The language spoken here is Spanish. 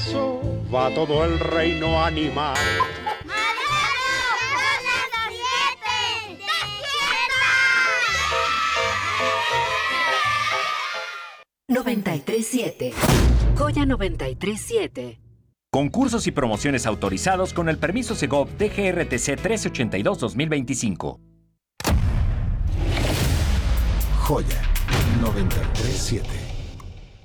Va todo el reino animal. 93.7. Joya 93.7. Concursos y promociones autorizados con el permiso Segov DGRTC 1382-2025. Joya 93.7.